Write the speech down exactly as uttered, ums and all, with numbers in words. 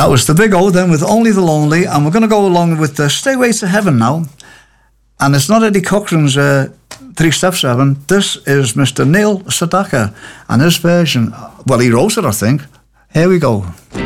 That was the Big O then with Only the Lonely, and we're going to go along with uh, Stairway to Heaven now. And it's not Eddie Cochran's uh, Three Step Seven. This is Mister Neil Sedaka, and his version, well, he wrote it, I think. Here we go.